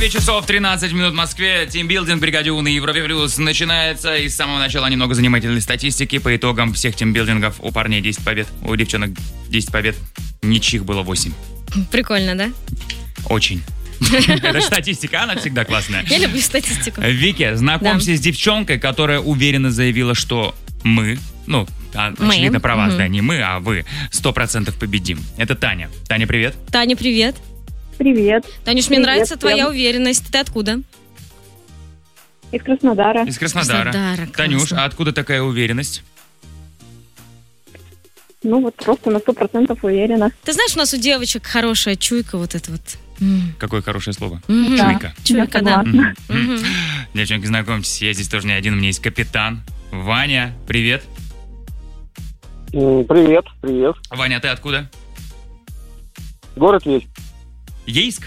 5 часов 13 минут в Москве. Тимбилдинг «Бригаде У» на Европе Плюс начинается. И с самого начала немного занимательной статистики. По итогам всех тимбилдингов у парней 10 побед, у девчонок 10 побед. Ничьих было 8. Прикольно, да? Очень. Это статистика, она всегда классная. Я люблю статистику. Вики, знакомься с девчонкой, которая уверенно заявила, что мы, очевидно про вас, да, не мы, а вы, 100% победим. Это Таня. Таня, привет. Таня, привет. Привет. Танюш, мне нравится твоя уверенность. Ты откуда? Из Краснодара. Из Краснодара. Танюш, а откуда такая уверенность? Просто на 100% уверена. Ты знаешь, у нас у девочек хорошая чуйка вот это вот. Какое хорошее слово. Чуйка. Чуйка, да. Девчонки, знакомьтесь, я здесь тоже не один, у меня есть капитан. Ваня, привет. Привет. Ваня, ты откуда? Город Тверь. Ейск?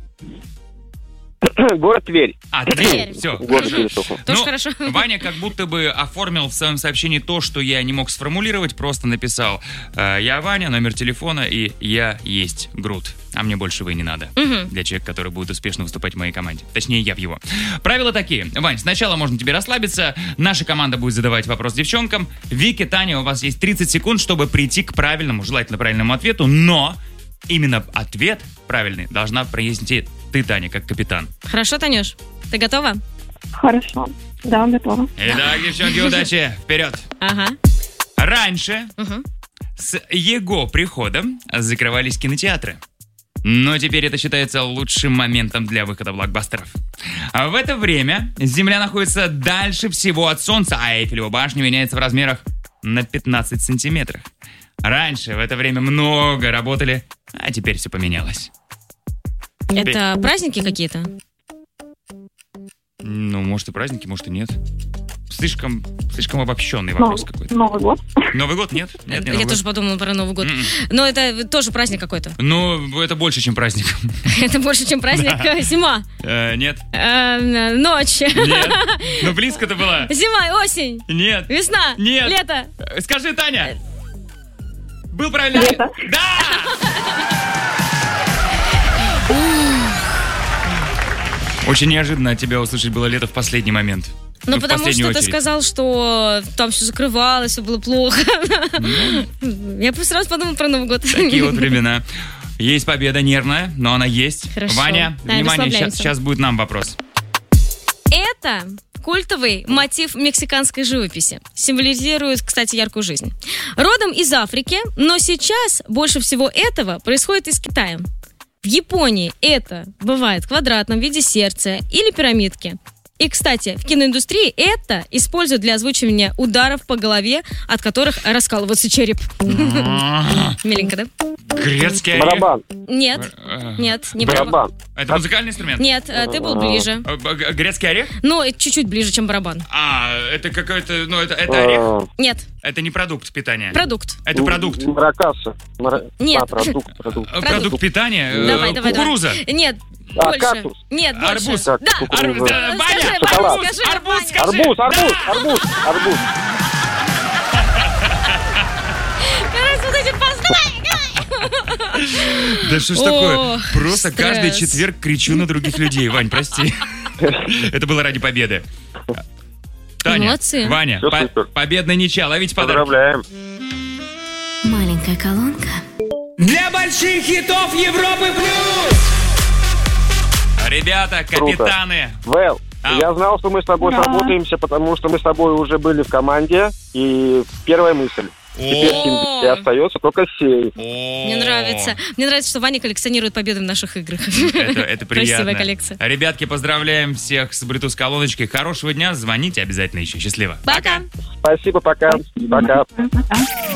Город Тверь. Тверь, все. Тоже хорошо. Ваня как будто бы оформил в своем сообщении то, что я не мог сформулировать, просто написал: я Ваня, номер телефона и я есть Грут. А мне больше вы не надо. Для человека, который будет успешно выступать в моей команде. Точнее, я в его. Правила такие. Вань, сначала можно тебе расслабиться. Наша команда будет задавать вопрос девчонкам. Вики, Таня, у вас есть 30 секунд, чтобы прийти к правильному, желательно правильному ответу, но именно ответ правильный должна произнести ты, Таня, как капитан. Хорошо, Танюш? Ты готова? Хорошо. Да, готова. Итак, девчонки, удачи. Вперед. Ага. Раньше с его приходом закрывались кинотеатры. Но теперь это считается лучшим моментом для выхода блокбастеров. А в это время Земля находится дальше всего от Солнца, а Эйфелева башня меняется в размерах на 15 сантиметров. Раньше в это время много работали, а теперь все поменялось. Это праздники какие-то? Может и праздники, может и нет. Слишком обобщенный вопрос какой-то. Новый год? Новый год? Нет? Нет, Я тоже подумала про Новый год. Но это тоже праздник какой-то. Это больше, чем праздник. Это больше, чем праздник? Зима? Нет. Ночь? Нет. Близко-то была. Зима, осень? Нет. Весна? Нет. Лето? Скажи, Таня. Был правильный ответ? Да! Очень неожиданно от тебя услышать было лето в последний момент. Потому что ты сказал, что там все закрывалось, все было плохо. Я просто сразу подумал про Новый год. Такие вот времена. Есть победа нервная, но она есть. Хорошо. Ваня, внимание, сейчас будет нам вопрос. Это культовый мотив мексиканской живописи. Символизирует, кстати, яркую жизнь. Родом из Африки, но сейчас больше всего этого происходит из Китая. В Японии это бывает в квадратном виде сердца или пирамидки. И, кстати, в киноиндустрии это используют для озвучивания ударов по голове, от которых раскалывается череп. Миленько, да? Грецкий орех? Барабан. Нет, не барабан. Это музыкальный инструмент? Нет, ты был ближе. Грецкий орех? Чуть-чуть ближе, чем барабан. Это какой-то, это орех? Нет. Это не продукт питания? Продукт. Это продукт? Маракасы. Нет. Продукт питания? Давай. Кукуруза? Нет. Больше. Кактус. Нет, больше. Арбуз? Да. Ваня! Арбуз. Арбуз. Вот эти Да что ж такое? Просто каждый четверг кричу на других людей. Вань, прости. Это было ради победы. Таня, молодцы. Ваня, победная ничья. Ловите подарок. Поздравляем. Маленькая колонка. Для больших хитов Европы плюс! Ребята, капитаны. Вэл, я знал, что мы с тобой сработаемся, потому что мы с тобой уже были в команде. И первая мысль. Теперь и остается только сейф. Мне нравится. Мне нравится, что Ваня коллекционирует победы в наших играх. Это приятно. Красивая коллекция. Ребятки, поздравляем всех с Bluetooth-колоночкой. Хорошего дня. Звоните обязательно еще. Счастливо. Пока. Спасибо, пока. Пока.